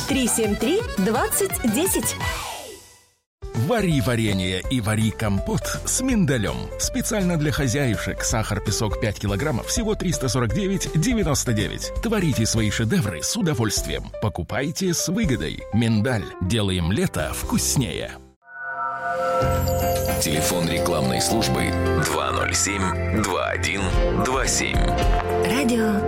373-2010. Вари варенье и вари компот с миндалем. Специально для хозяюшек. Сахар, песок 5 килограммов, всего 349,99. Творите свои шедевры с удовольствием. Покупайте с выгодой. Миндаль. Делаем лето вкуснее. Телефон рекламной службы 207-2127. Радио